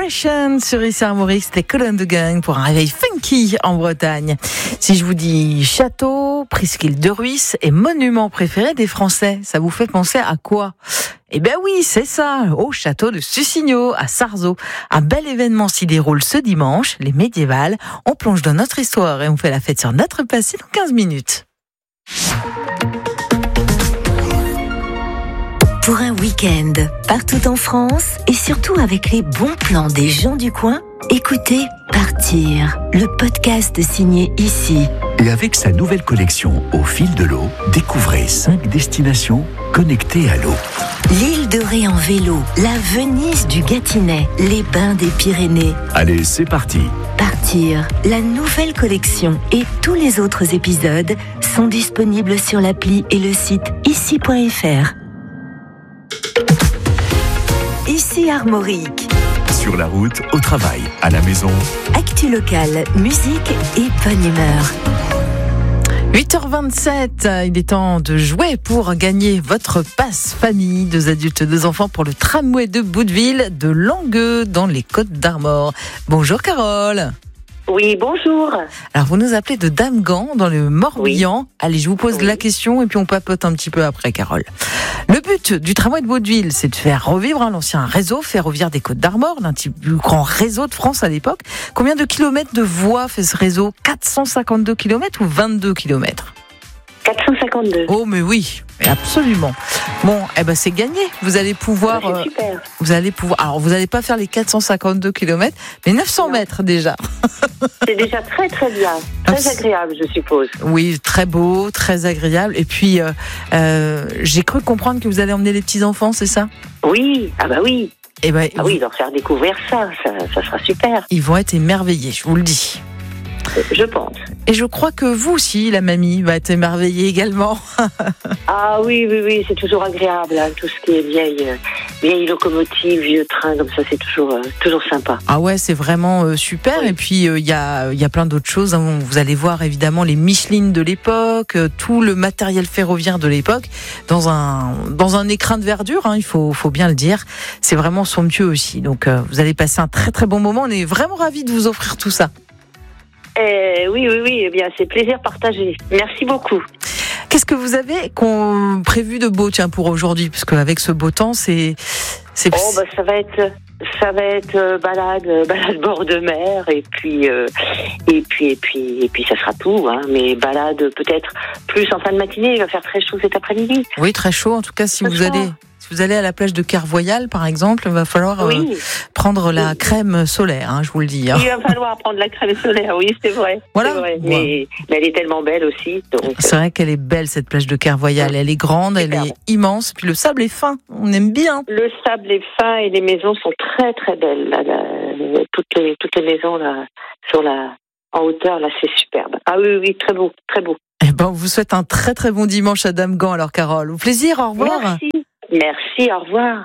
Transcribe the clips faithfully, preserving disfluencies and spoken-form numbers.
Session sur I C Armorique, c'était Colin de Gang pour un réveil funky en Bretagne. Si je vous dis château, presqu'île de Rhuys et monument préféré des Français, ça vous fait penser à quoi ? Eh bien oui, c'est ça, au château de Sussigno, à Sarzeau. Un bel événement s'y déroule ce dimanche, les médiévales. On plonge dans notre histoire et on fait la fête sur notre passé dans quinze minutes. Pour un week-end, partout en France et surtout avec les bons plans des gens du coin, écoutez Partir, le podcast signé ici. Et avec sa nouvelle collection Au fil de l'eau, découvrez cinq destinations connectées à l'eau. L'île de Ré en vélo, la Venise du Gâtinais, les bains des Pyrénées. Allez, c'est parti. Partir, la nouvelle collection et tous les autres épisodes sont disponibles sur l'appli et le site ici point f r. Ici Armorique. Sur la route, au travail, à la maison. Actu locale, musique et bonne humeur. huit heures vingt-sept, il est temps de jouer pour gagner votre passe famille, deux adultes, deux enfants pour le tramway de Bouteville de Langueux dans les Côtes d'Armor. Bonjour Carole. Oui, bonjour. Alors vous nous appelez de Damgand dans le Morbihan. Oui. Allez, je vous pose oui. la question et puis on papote un petit peu après, Carole. Le but du tramway de Baudeville, c'est de faire revivre hein, l'ancien réseau ferroviaire des Côtes d'Armor, l'un des plus grands réseaux de France à l'époque. Combien de kilomètres de voies fait ce réseau ? quatre cent cinquante-deux kilomètres ou vingt-deux kilomètres ? quatre cent cinquante-deux. Oh mais oui, absolument. Bon, eh ben c'est gagné. Vous allez pouvoir. C'est super. Euh, vous allez pouvoir. Alors vous n'allez pas faire les quatre cent cinquante-deux kilomètres, mais neuf cents non. mètres déjà. C'est déjà très très bien, très agréable, je suppose. Oui, très beau, très agréable. Et puis euh, euh, j'ai cru comprendre que vous allez emmener les petits enfants, c'est ça ? Oui, ah bah oui. Eh ben, ah oui, leur faire découvrir ça, ça, ça sera super. Ils vont être émerveillés, je vous le dis. Je pense. Et je crois que vous aussi, la mamie, va être émerveillée également. Ah oui, oui, oui, c'est toujours agréable, hein, tout ce qui est vieille, euh, vieille locomotive, vieux train, comme ça, c'est toujours, euh, toujours sympa. Ah ouais, c'est vraiment euh, super. Oui. Et puis, il euh, y, a, y a plein d'autres choses. Hein. Vous allez voir, évidemment, les Michelin de l'époque, euh, tout le matériel ferroviaire de l'époque, dans un, dans un écrin de verdure, hein, il faut, faut bien le dire. C'est vraiment somptueux aussi. Donc, euh, vous allez passer un très, très bon moment. On est vraiment ravis de vous offrir tout ça. Eh, oui, oui, oui, eh bien, c'est plaisir partagé. Merci beaucoup. Qu'est-ce que vous avez qu'on, prévu de beau, tiens, pour aujourd'hui ? Parce qu'avec ce beau temps, c'est, c'est. Oh, bah, ça va être, ça va être euh, balade, euh, balade bord de mer, et puis, euh, et puis, et puis, et puis, ça sera tout, hein. Mais balade peut-être plus en fin de matinée. Il va faire très chaud cet après-midi. Oui, très chaud. En tout cas, si très vous chaud. allez. Si vous allez à la plage de Kervoyal, par exemple, il va falloir oui. euh, prendre la oui. crème solaire, hein, je vous le dis. Hein. Il va falloir prendre la crème solaire, oui, c'est vrai. Voilà. C'est vrai. Mais, mais elle est tellement belle aussi. Donc... C'est vrai qu'elle est belle, cette plage de Kervoyal. Elle est grande, elle est immense. Puis le sable est fin, on aime bien. Le sable est fin et les maisons sont très très belles. Là, là, toutes, les, toutes les maisons là, sur la, en hauteur, là, c'est superbe. Ah oui, oui, très beau, très beau. Eh ben, on vous souhaite un très très bon dimanche à Damgand, alors Carole. Au plaisir, au revoir. Merci. Merci, au revoir.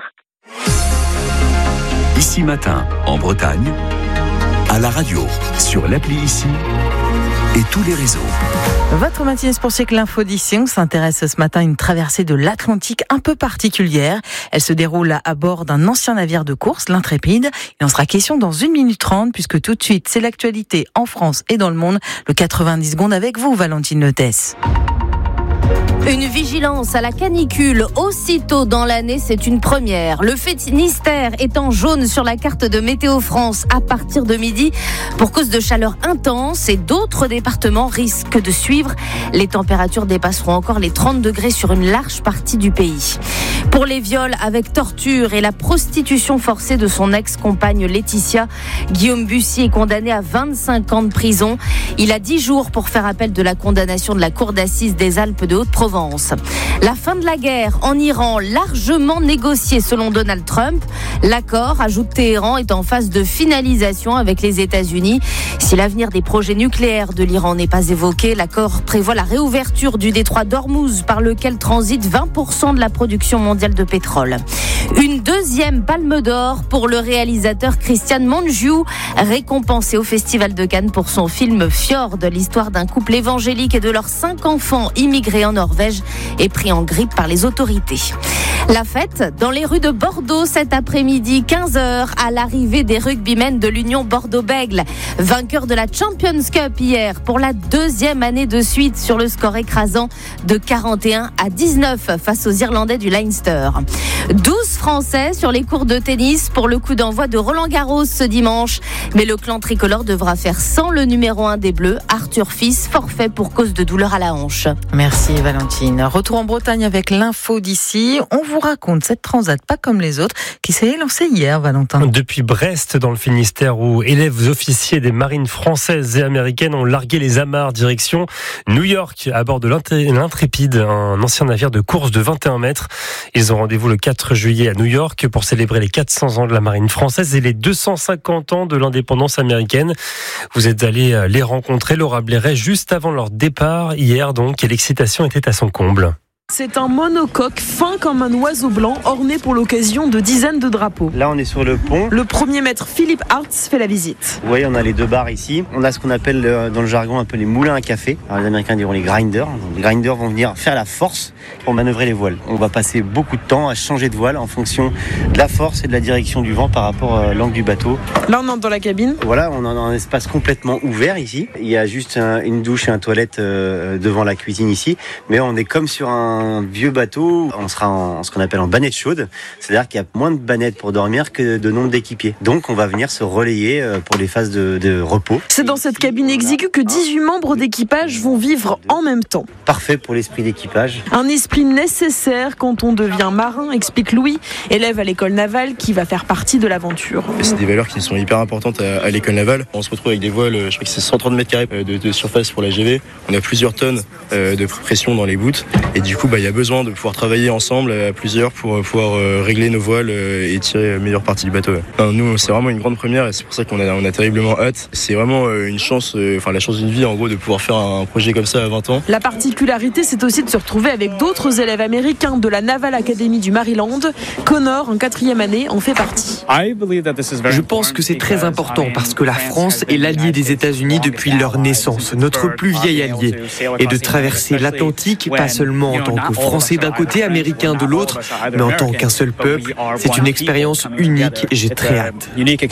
Ici Matin, en Bretagne, à la radio, sur l'appli Ici et tous les réseaux. Votre matinée sportive, l'info d'ici, on s'intéresse ce matin à une traversée de l'Atlantique un peu particulière. Elle se déroule à bord d'un ancien navire de course, l'Intrépide. Il en sera question dans une minute trente, puisque tout de suite, c'est l'actualité en France et dans le monde. Le quatre-vingt-dix secondes avec vous, Valentine Lotès. Une vigilance à la canicule aussitôt dans l'année, c'est une première. Le Finistère est en jaune sur la carte de Météo France à partir de midi pour cause de chaleur intense et d'autres départements risquent de suivre. Les températures dépasseront encore les trente degrés sur une large partie du pays. Pour les viols avec torture et la prostitution forcée de son ex-compagne Laetitia, Guillaume Bussy est condamné à vingt-cinq ans de prison. Il a dix jours pour faire appel de la condamnation de la Cour d'assises des Alpes de Haute-Provence. La fin de la guerre en Iran, largement négociée selon Donald Trump. L'accord, ajoute Téhéran, est en phase de finalisation avec les États-Unis. Si l'avenir des projets nucléaires de l'Iran n'est pas évoqué, l'accord prévoit la réouverture du détroit d'Ormuz par lequel transite vingt pour cent de la production mondiale de pétrole. Une deuxième Palme d'Or pour le réalisateur Christian Mungiu, récompensé au Festival de Cannes pour son film Fjord, l'histoire d'un couple évangélique et de leurs cinq enfants immigrés en Norvège et pris en grippe par les autorités. La fête dans les rues de Bordeaux cet après-midi, quinze heures, à l'arrivée des rugbymen de l'Union Bordeaux-Bègles. Vainqueurs de la Champions Cup hier pour la deuxième année de suite sur le score écrasant de quarante et un à dix-neuf face aux Irlandais du Leinster. douze Français sur les cours de tennis pour le coup d'envoi de Roland-Garros ce dimanche. Mais le clan tricolore devra faire sans le numéro un des Bleus, Arthur Fils, forfait pour cause de douleur à la hanche. Merci Valentine. Retour en Bretagne avec l'info d'ici. On vous raconte cette transat pas comme les autres qui s'est lancée hier, Valentin. Depuis Brest dans le Finistère où élèves officiers des marines françaises et américaines ont largué les amarres direction New York à bord de l'Intrépide, un ancien navire de course de vingt et un mètres. Ils ont rendez-vous le quatre juillet à New York pour célébrer les quatre cents ans de la marine française et les deux cent cinquante ans de l'indépendance américaine. Vous êtes allé les rencontrer, Laura Blairet, juste avant leur départ hier donc, et l'excitation était à son comble. C'est un monocoque fin comme un oiseau blanc, orné pour l'occasion de dizaines de drapeaux. Là, on est sur le pont. Le premier maître Philippe Hartz fait la visite. Vous voyez, on a les deux bars ici. On a ce qu'on appelle dans le jargon un peu les moulins à café. Alors, les Américains diront les grinders. Les grinders vont venir faire la force pour manœuvrer les voiles. On va passer beaucoup de temps à changer de voile en fonction de la force et de la direction du vent par rapport à l'angle du bateau. Là, on entre dans la cabine. Voilà, on a un espace complètement ouvert ici. Il y a juste un, une douche et un toilette euh, devant la cuisine ici. Mais on est comme sur un un vieux bateau, on sera en ce qu'on appelle en bannette chaude, c'est-à-dire qu'il y a moins de bannettes pour dormir que de nombre d'équipiers. Donc on va venir se relayer pour les phases de, de repos. C'est dans cette cabine exiguë que dix-huit membres d'équipage vont vivre en même temps. Parfait pour l'esprit d'équipage. Un esprit nécessaire quand on devient marin, explique Louis, élève à l'école navale qui va faire partie de l'aventure. C'est des valeurs qui sont hyper importantes à, à l'école navale. On se retrouve avec des voiles, je crois que c'est cent trente mètres carrés de, de surface pour la G V. On a plusieurs tonnes euh, de pression dans les voûtes et du coup, bah, il y a besoin de pouvoir travailler ensemble à plusieurs pour pouvoir euh, régler nos voiles euh, et tirer la meilleure partie du bateau. Enfin, nous, c'est vraiment une grande première et c'est pour ça qu'on a, on a terriblement hâte. C'est vraiment euh, une chance, euh, enfin la chance d'une vie en gros de pouvoir faire un projet comme ça à vingt ans. La particularité, c'est aussi de se retrouver avec d'autres élèves américains de la Naval Academy du Maryland. Connor, en quatrième année, en fait partie. Je pense que c'est très important parce que la France est l'allié des États-Unis depuis leur naissance, notre plus vieil allié. Et de traverser l'Atlantique, pas seulement en tant que Français d'un côté, Américains de l'autre, mais en tant qu'un seul peuple, c'est une expérience unique et j'ai très hâte.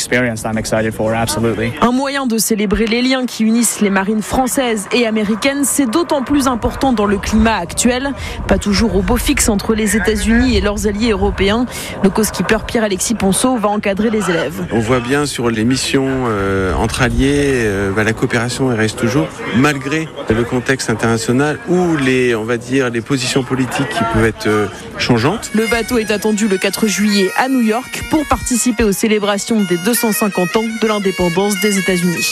Un moyen de célébrer les liens qui unissent les marines françaises et américaines, c'est d'autant plus important dans le climat actuel. Pas toujours au beau fixe entre les États-Unis et leurs alliés européens. Le co-skipper Pierre-Alexis Ponceau va encadrer les élèves. On voit bien sur les missions euh, entre alliés, euh, bah, la coopération elle reste toujours, malgré le contexte international ou les, on va dire, les positions politiques qui peuvent être euh, changeantes. Le bateau est attendu le quatre juillet à New York pour participer aux célébrations des deux cent cinquante ans de l'indépendance des États-Unis.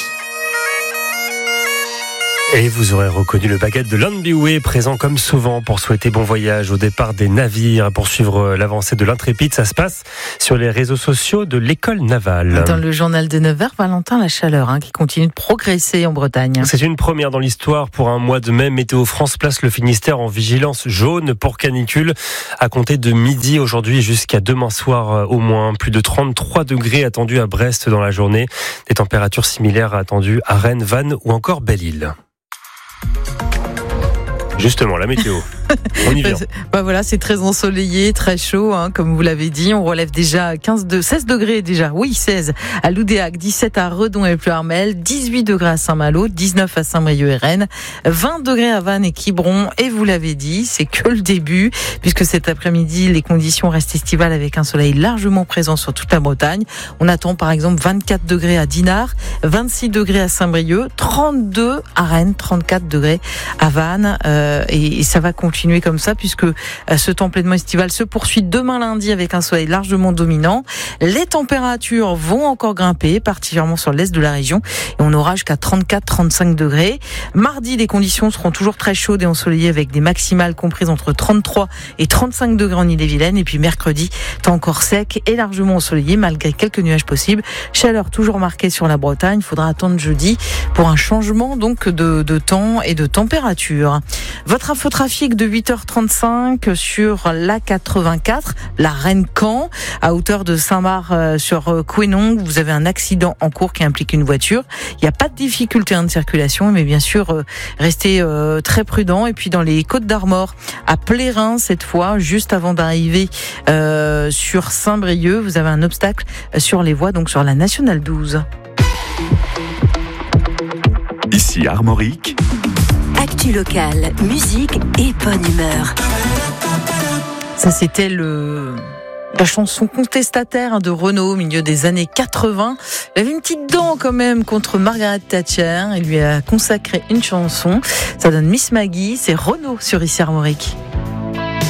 Et vous aurez reconnu le baguette de Landbiway, présent comme souvent pour souhaiter bon voyage au départ des navires. Pour suivre l'avancée de l'Intrépide, ça se passe sur les réseaux sociaux de l'école navale. Dans le journal de neuf heures, Valentin, la chaleur hein, qui continue de progresser en Bretagne. C'est une première dans l'histoire pour un mois de mai. Météo France place le Finistère en vigilance jaune pour canicule à compter de midi aujourd'hui jusqu'à demain soir au moins. Plus de trente-trois degrés attendus à Brest dans la journée. Des températures similaires attendues à Rennes, Vannes ou encore Belle-Île. Justement, la météo. On y vient. Bah voilà, c'est très ensoleillé, très chaud, hein, comme vous l'avez dit. On relève déjà quinze de, seize degrés déjà. Oui, seize à Loudéac, dix-sept à Redon et Pleuharmel, dix-huit degrés à Saint-Malo, dix-neuf à Saint-Brieuc et Rennes, vingt degrés à Vannes et Quiberon. Et vous l'avez dit, c'est que le début, puisque cet après-midi, les conditions restent estivales avec un soleil largement présent sur toute la Bretagne. On attend par exemple vingt-quatre degrés à Dinard, vingt-six degrés à Saint-Brieuc, trente-deux à Rennes, trente-quatre degrés à Vannes. Euh, et, et ça va continuer comme ça puisque ce temps pleinement estival se poursuit demain lundi avec un soleil largement dominant. Les températures vont encore grimper, particulièrement sur l'est de la région et on aura jusqu'à trente-quatre à trente-cinq degrés. Mardi, les conditions seront toujours très chaudes et ensoleillées avec des maximales comprises entre trente-trois et trente-cinq degrés en Ille-et-Vilaine. Et puis mercredi, temps encore sec et largement ensoleillé malgré quelques nuages possibles. Chaleur toujours marquée sur la Bretagne. Il faudra attendre jeudi pour un changement donc de, de temps et de température. Votre infotrafic de huit heures trente-cinq sur l'A quatre-vingt-quatre, la Rennes-Caen, à hauteur de Saint-Marc sur Quénon. Vous avez un accident en cours qui implique une voiture. Il n'y a pas de difficulté de circulation, mais bien sûr, restez très prudents. Et puis dans les Côtes-d'Armor, à Plérin cette fois, juste avant d'arriver euh, sur Saint-Brieuc, vous avez un obstacle sur les voies, donc sur la nationale douze. Ici Armorique. Actu locale, musique et bonne humeur. Ça, c'était le... la chanson contestataire de Renaud au milieu des années quatre-vingts. Il avait une petite dent quand même contre Margaret Thatcher. Il lui a consacré une chanson. Ça donne Miss Maggie. C'est Renaud sur Ici Armorique.